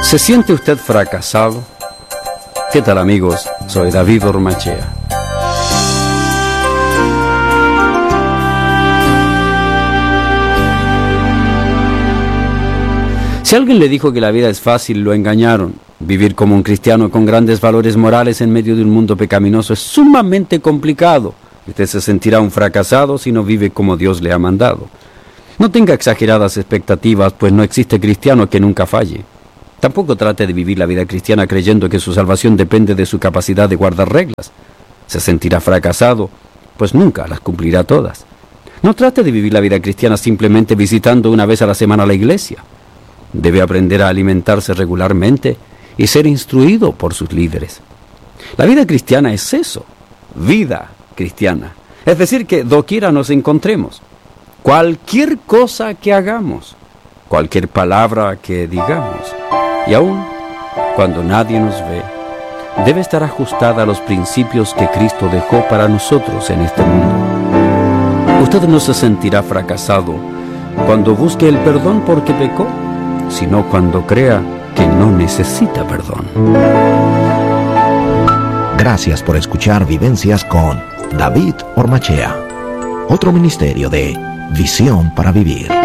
¿Se siente usted fracasado? ¿Qué tal, amigos? Soy David Ormachea. Si alguien le dijo que la vida es fácil, lo engañaron. Vivir como un cristiano con grandes valores morales en medio de un mundo pecaminoso es sumamente complicado. Usted se sentirá un fracasado si no vive como Dios le ha mandado. No tenga exageradas expectativas, pues no existe cristiano que nunca falle. Tampoco trate de vivir la vida cristiana creyendo que su salvación depende de su capacidad de guardar reglas. Se sentirá fracasado, pues nunca las cumplirá todas. No trate de vivir la vida cristiana simplemente visitando una vez a la semana la iglesia. Debe aprender a alimentarse regularmente y ser instruido por sus líderes. La vida cristiana es eso, vida cristiana. Es decir, que doquiera nos encontremos, cualquier cosa que hagamos, cualquier palabra que digamos, y aun cuando nadie nos ve, debe estar ajustada a los principios que Cristo dejó para nosotros en este mundo. Usted no se sentirá fracasado cuando busque el perdón porque pecó, sino cuando crea que no necesita perdón. Gracias por escuchar Vivencias con David Ormachea, otro ministerio de Visión para Vivir.